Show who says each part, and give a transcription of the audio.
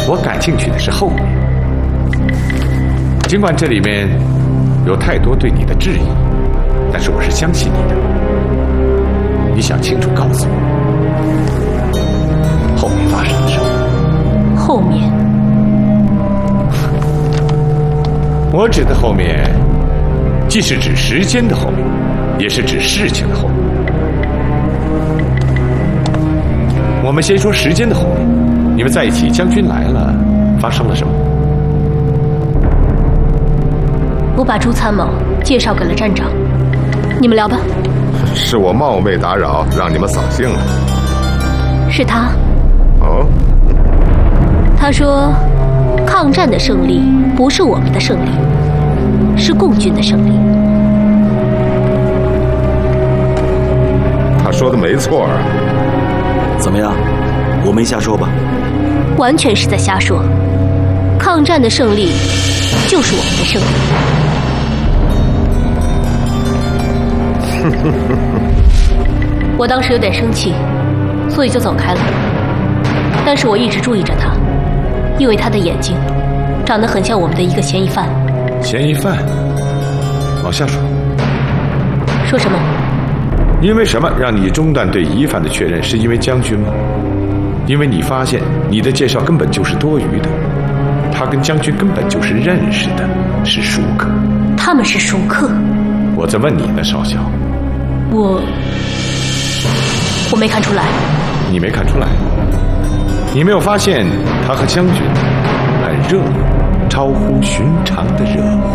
Speaker 1: 我感兴趣的是后面。尽管这里面有太多对你的质疑，但是我是相信你的。你想清楚告诉我，后面发生了什么？
Speaker 2: 后面？
Speaker 1: 我指的后面，既是指时间的后面，也是指事情的后面。我们先说时间的后面，你们在一起，将军来了，发生了什么？
Speaker 2: 我把朱参谋介绍给了站长，你们聊吧。
Speaker 3: 是我冒昧打扰，让你们扫兴了。
Speaker 2: 是他。
Speaker 3: 哦。
Speaker 2: 他说，抗战的胜利不是我们的胜利，是共军的胜利。
Speaker 3: 他说的没错啊。
Speaker 4: 怎么样？我没瞎说吧？
Speaker 2: 完全是在瞎说。抗战的胜利就是我们的胜利。我当时有点生气，所以就走开了。但是我一直注意着他，因为他的眼睛长得很像我们的一个嫌疑犯。
Speaker 1: 嫌疑犯？往下说。
Speaker 2: 说什么？
Speaker 1: 因为什么让你中断对疑犯的确认？是因为将军吗？因为你发现你的介绍根本就是多余的，他跟将军根本就是认识的，是熟客。
Speaker 2: 他们是熟客？
Speaker 1: 我在问你呢，少校。
Speaker 2: 我没看出来。
Speaker 1: 你没看出来？你没有发现他和将军很热络，超乎寻常的热络？